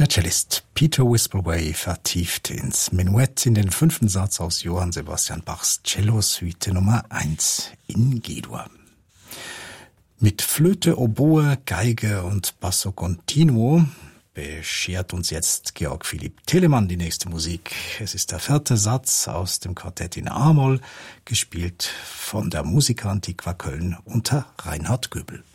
Der Cellist Peter Wispelwey vertieft ins Menuett in den 5. Satz aus Johann Sebastian Bachs Cello-Suite Nummer 1 in G-Dur. Mit Flöte, Oboe, Geige und Basso Continuo beschert uns jetzt Georg Philipp Telemann die nächste Musik. Es ist der 4. Satz aus dem Quartett in A-Moll, gespielt von der Musica Antiqua Köln unter Reinhard Göbel.